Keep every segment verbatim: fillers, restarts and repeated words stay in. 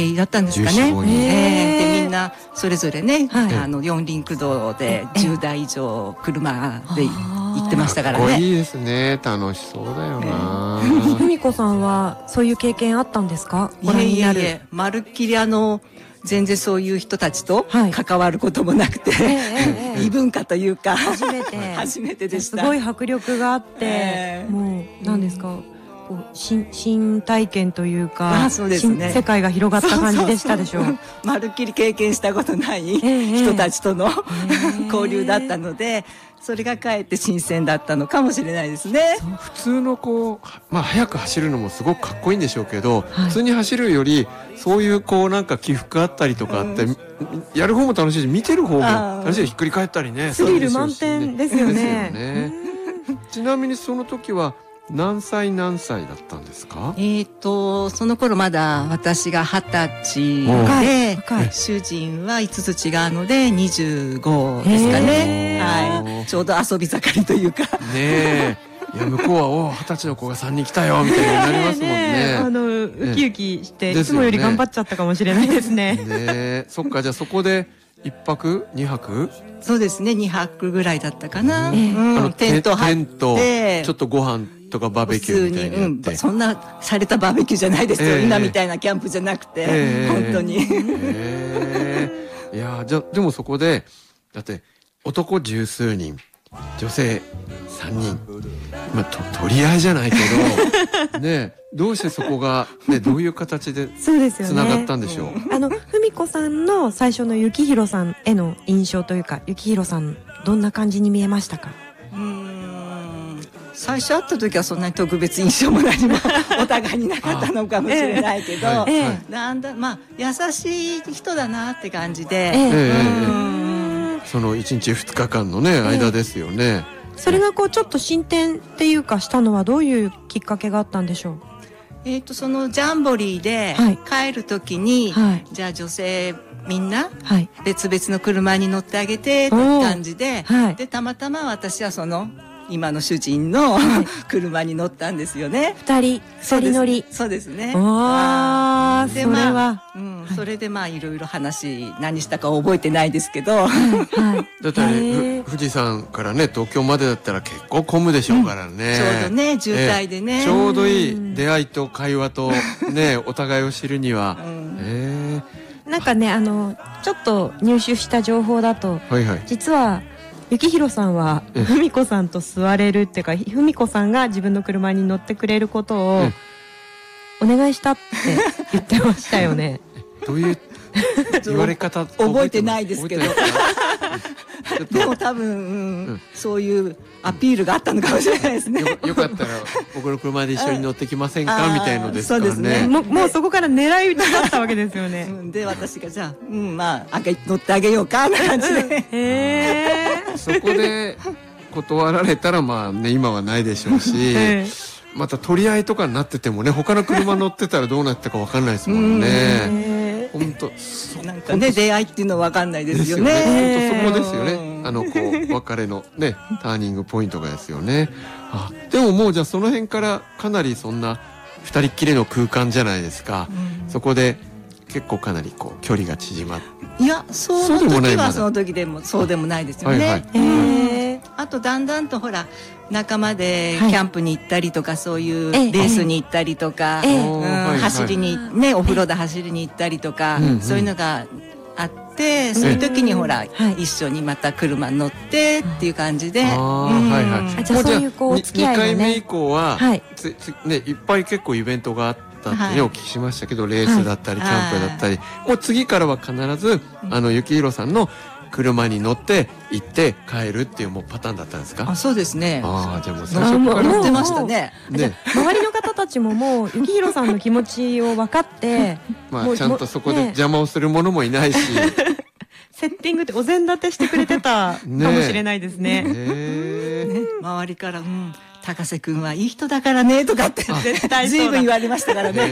だったんですかね。 じゅうよん、ごにん、 えー、でみんなそれぞれね、 はい、 あの四輪駆動でじゅうだい以上車で行ってましたからね。 かっこいいですね。楽しそうだよな。 ふみこさんはそういう経験あったんですか？ いえいえいえ、まるっきりあの全然そういう人たちと関わることもなくて、はい、異文化というか初めて初めてでした。 すごい迫力があって、えー、もう何ですか、こう 新, 新体験というか、 あ、そうですね、 世界が広がった感じでしたでしょう。 まるっきり経験したことない人たちとの、えー、交流だったので、それがかえって新鮮だったのかもしれないですね。 普通のこう、まあ、速く走るのもすごくかっこいいんでしょうけど、 はい、 普通に走るよりそういうこうなんか起伏あったりとかあって、うん、やる方も楽しいし見てる方も楽しいし、ひっくり返ったりね、 スリル満点ですよね。 ねちなみにその時は何歳何歳だったんですか？ えーとその頃まだ私が二十歳で、主人はいつつ違うのでにじゅうごですかね。はい、ちょうど遊び盛りというかねえ、いや向こうはお二十歳の子がさんにん来たよみたいになりますもんね。ねあのウキウキしていつもより頑張っちゃったかもしれないですね。 ねえ、そっか、じゃあそこで一泊二泊？ そうですね、二泊ぐらいだったかな。 うん、あのテント張ってちょっっとご飯とかバーベキューみたいにやって、 うん、そんなされたバーベキューじゃないですよ、えー、今みたいなキャンプじゃなくて、えー、本当に、 えー、いやじゃでもそこでだって男十数人女性さんにん、まあ、と取り合いじゃないけどね、どうしてそこが、ね、どういう形でつながったんでしょう。 そうですよね、あのふみこさんの最初の幸宏さんへの印象というか、幸宏さんどんな感じに見えましたか？ うーん最初会った時はそんなに特別印象も何もお互いになかったのかもしれないけど、ええ、なんだまあ優しい人だなって感じで、ええ、 うんそのいちにちふつかかんのね、ええ、間ですよね。 それがこうちょっと進展っていうかしたのはどういうきっかけがあったんでしょう？ えーとそのジャンボリーで帰る時に、はい、じゃあ女性みんな別々の車に乗ってあげてって感じで、はい、でたまたま私はその今の主人の、はい、車に乗ったんですよね。 二人二人乗り。 そうですね。 ああ、それは、 まあ、うん、はい、それでまあいろいろ話何したか覚えてないですけど、はいはい、だってね、富士山からね東京までだったら結構混むでしょうからね。うん、 ちょうどね渋滞でね、 ちょうどいい出会いと会話とねお互いを知るには、うん、えー、なんかねあのちょっと入手した情報だと、はいはい、実は幸宏さんは文子さんと座れるっていうか、文子さんが自分の車に乗ってくれることをお願いしたって言ってましたよね。 どういう言われ方覚えてないですけどでも多分、うんうん、そういうアピールがあったのかもしれないですね。 よ, よかったら僕の車で一緒に乗ってきませんかみたいのですからね。そうですね、 も, もうそこから狙い撃ちだったわけですよね。 うん、で私がじゃあ、うん、まあ乗ってあげようかな感じでへーそこで断られたらまあね今はないでしょうしまた取り合いとかになっててもね他の車乗ってたらどうなったか分かんないですもんね。本当なんかね出会いっていうのは分かんないですよね。 本当そこですよね。あのこう別れのねターニングポイントがですよね。あでももうじゃあその辺からかなりそんな二人っきりの空間じゃないですか。うん、そこで結構かなりこう距離が縮まって。 いやその時はその時でもそうでもないですよね。はいはい、えー、あとだんだんとほら仲間でキャンプに行ったりとか、はい、そういうレースに行ったりとか、えーうんはいはい、走りにねお風呂で走りに行ったりとか、うんうん、そういうのがあってそういう時にほら、うん、一緒にまた車に乗ってっていう感じで、うん、あ、 はいはい、じゃあそういうこうお付き合いのねにかいめ以降は、はい、つつね、いっぱい結構イベントがあってだってね、はい、お聞きしましたけどレースだったり、はい、キャンプだったりもう次からは必ずあの幸宏さんの車に乗って行って帰るっていうもうパターンだったんですか？ あそうですね。 ああじゃあもう最初から乗ってましたね。 ね周りの方たちももう幸宏さんの気持ちを分かってまあちゃんとそこで邪魔をする者もいないし、ね、 セッティングってお膳立てしてくれてたかもしれないですね。ねね周りから、うん高瀬くんはいい人だからねとかって絶対随分言われましたからね。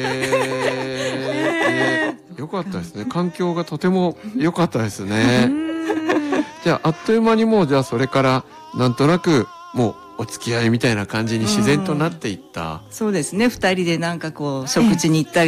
えー、よかったですね。環境がとても良かったですね。じゃああっという間にもうじゃあそれからなんとなくもうお付き合いみたいな感じに自然となっていった。 そうですね。二人でなんかこう食事に行ったり